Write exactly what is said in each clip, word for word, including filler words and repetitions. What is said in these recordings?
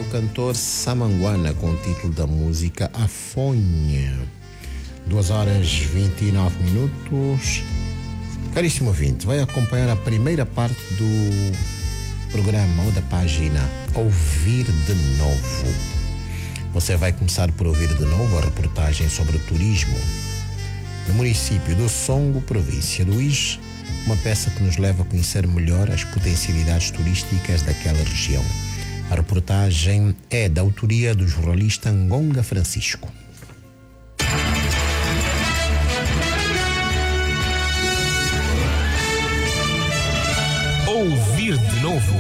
cantor Samanguana com o título da música Afonha. duas horas e vinte e nove minutos. Caríssimo ouvinte, vai acompanhar a primeira parte do programa ou da página Ouvir de Novo. Você vai começar por ouvir de novo a reportagem sobre o turismo no município do Songo, província do Ije, uma peça que nos leva a conhecer melhor as potencialidades turísticas daquela região. A reportagem é da autoria do jornalista Ngonga Francisco. Ouvir de novo.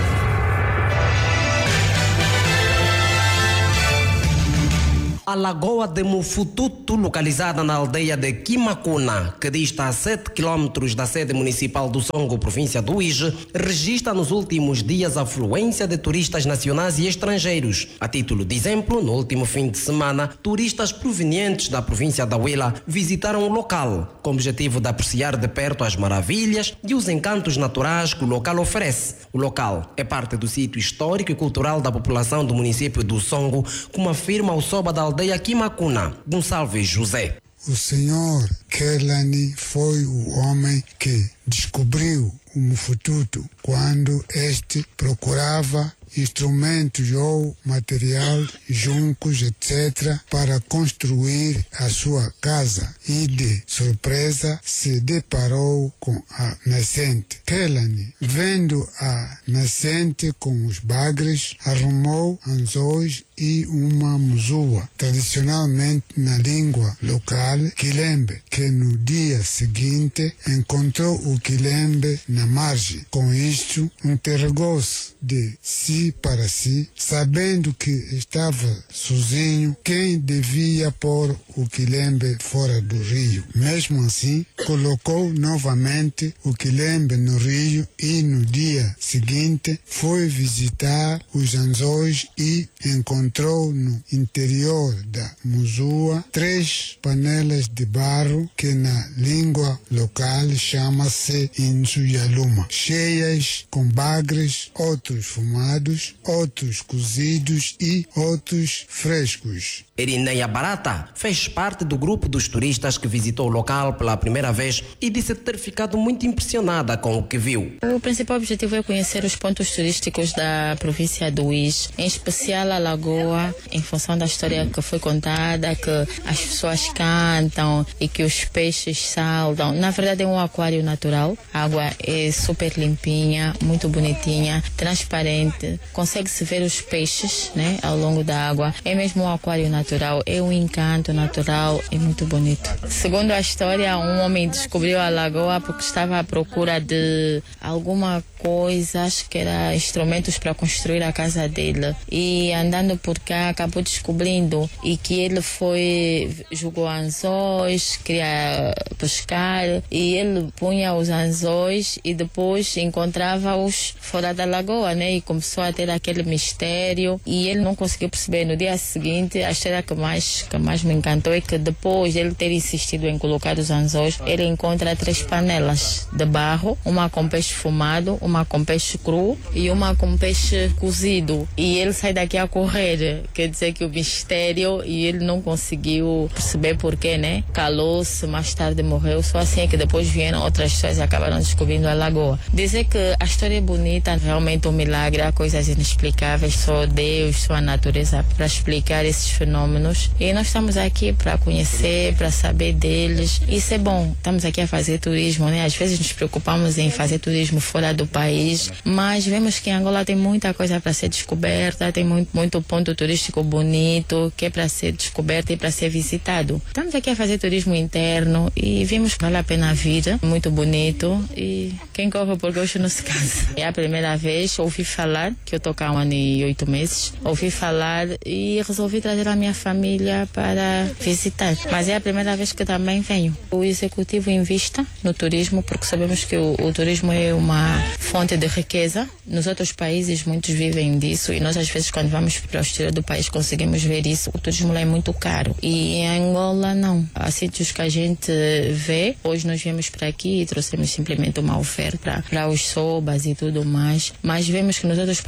A Lagoa de Mufututu, localizada na aldeia de Quimakuna, que dista a sete quilômetros da sede municipal do Songo, província do Ije, registra nos últimos dias a afluência de turistas nacionais e estrangeiros. A título de exemplo, no último fim de semana, turistas provenientes da província da Huila visitaram o local, com o objetivo de apreciar de perto as maravilhas e os encantos naturais que o local oferece. O local é parte do sítio histórico e cultural da população do município do Songo, como afirma o soba da aldeia Quimakuna, Gonçalves José. O senhor Kelani foi o homem que descobriu o Mufututu quando este procurava instrumentos ou material, juncos, etcétera, para construir a sua casa e, de surpresa, se deparou com a nascente. Kelani, vendo a nascente com os bagres, arrumou anzóis e uma muzua, tradicionalmente na língua local, quilembe, que no dia seguinte encontrou o quilembe na margem. Com isto, interrogou-se de si para si, sabendo que estava sozinho, quem devia pôr o quilembe fora do rio. Mesmo assim, colocou novamente o quilembe no rio e no dia seguinte foi visitar os anzóis e encontrou encontrou no interior da muzua três panelas de barro que na língua local chama-se insuyaluma, cheias com bagres, outros fumados, outros cozidos e outros frescos. Erineia Barata fez parte do grupo dos turistas que visitou o local pela primeira vez e disse ter ficado muito impressionada com o que viu. O principal objetivo é conhecer os pontos turísticos da província do Ije, em especial a lagoa, em função da história que foi contada, que as pessoas cantam e que os peixes saltam. Na verdade é um aquário natural, a água é super limpinha, muito bonitinha, transparente, consegue-se ver os peixes, né, ao longo da água. É mesmo um aquário natural. É um encanto natural, é muito bonito. Segundo a história, um homem descobriu a lagoa porque estava à procura de alguma coisa, acho que era instrumentos para construir a casa dele. E andando por cá, acabou descobrindo e que ele foi, jogou anzóis, queria pescar e ele punha os anzóis e depois encontrava-os fora da lagoa, né? E começou a ter aquele mistério e ele não conseguiu perceber. No dia seguinte, a história que mais, que mais me encantou é que depois de ele ter insistido em colocar os anzóis, ele encontra três panelas de barro, uma com peixe fumado, uma com peixe cru e uma com peixe cozido. E ele sai daqui a correr, quer dizer que o mistério, e ele não conseguiu perceber porquê, né? Calou-se, mais tarde morreu, só assim é que depois vieram outras pessoas e acabaram descobrindo a lagoa. Dizer que a história é bonita, realmente um milagre, há coisas inexplicáveis, só Deus, só a natureza para explicar esses fenômenos. E nós estamos aqui para conhecer, para saber deles. Isso é bom. Estamos aqui a fazer turismo, né? Às vezes nos preocupamos em fazer turismo fora do país, mas vemos que em Angola tem muita coisa para ser descoberta, tem muito, muito ponto turístico bonito que é para ser descoberto e para ser visitado. Estamos aqui a fazer turismo interno e vimos que vale a pena vir. Muito bonito e quem corre por gosto não se cansa. É a primeira vez, ouvi falar, que eu estou cá há um ano e oito meses, ouvi falar e resolvi trazer a minha família para visitar. Mas é a primeira vez que também venho. O executivo investe no turismo porque sabemos que o, o turismo é uma fonte de riqueza. Nos outros países muitos vivem disso e nós às vezes quando vamos para o exterior do país conseguimos ver isso. O turismo lá é muito caro e em Angola não. Há sítios que a gente vê. Hoje nós viemos para aqui e trouxemos simplesmente uma oferta para os sobas e tudo mais. Mas vemos que nos outros países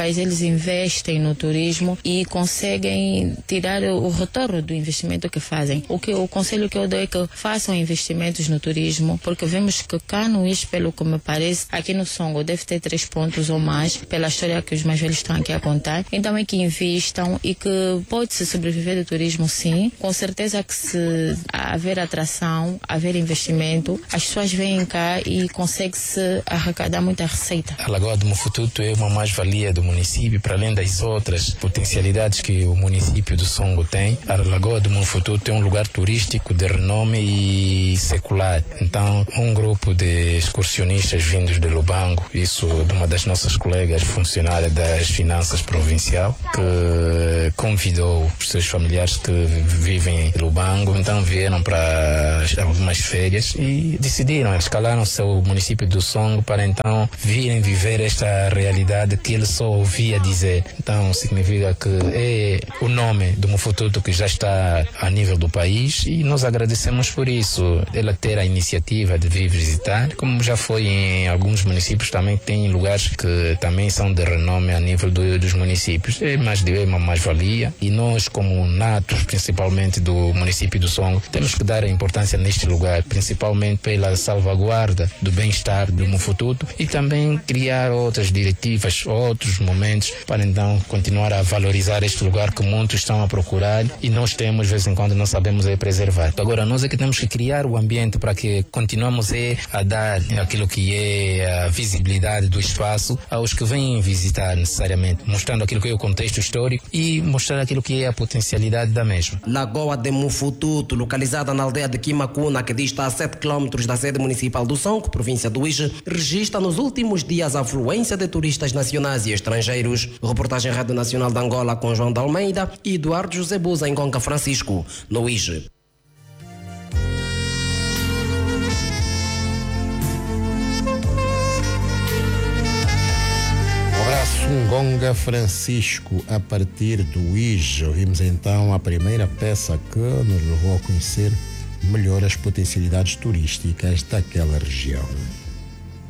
faz, eles investem no turismo e conseguem tirar o retorno do investimento que fazem. O, que, o conselho que eu dou é que façam investimentos no turismo, porque vemos que cá no I S, pelo que me parece, aqui no Songo deve ter três pontos ou mais, pela história que os mais velhos estão aqui a contar. Então é que invistam e que pode-se sobreviver do turismo, sim. Com certeza que se haver atração, haver investimento, as pessoas vêm cá e consegue-se arrecadar muita receita. A Lagoa do Mufututu é uma mais-valia do município, para além das outras potencialidades que o município do Songo tem. A Lagoa do Mufututu é um lugar turístico de renome e secular. Então, um grupo de excursionistas vindos de Lubango, isso de uma das nossas colegas funcionária das finanças provincial, que convidou os seus familiares que vivem em Lubango, então vieram para algumas férias e decidiram, escalaram o seu município do Songo para então virem viver esta realidade que ele só ouvia dizer. Então significa que é o nome do Mufututu que já está a nível do país e nós agradecemos por isso, ela ter a iniciativa de vir visitar, como já foi em alguns municípios também tem lugares que também são de renome a nível do, dos municípios. É mais de uma mais-valia e nós, como natos, principalmente do município do Songo, temos que dar a importância neste lugar, principalmente pela salvaguarda do bem-estar do Mufututu e também criar outras diretivas, outros momentos para então continuar a valorizar este lugar que muitos estão a procurar e nós temos, de vez em quando, não sabemos é preservar. Agora, nós é que temos que criar o ambiente para que continuemos é a dar aquilo que é a visibilidade do espaço aos que vêm visitar necessariamente, mostrando aquilo que é o contexto histórico e mostrar aquilo que é a potencialidade da mesma. Lagoa de Mufututu, localizada na aldeia de Quimakuna, que dista a sete quilómetros da sede municipal do Songo, província do I S, registra nos últimos dias a afluência de turistas nacionais e estrangeiros. Reportagem Rádio Nacional de Angola com João de Almeida e Eduardo José Buza em Conca Francisco, no I S. Ngonga Francisco, a partir do I S. Ouvimos então a primeira peça que nos levou a conhecer melhor as potencialidades turísticas daquela região.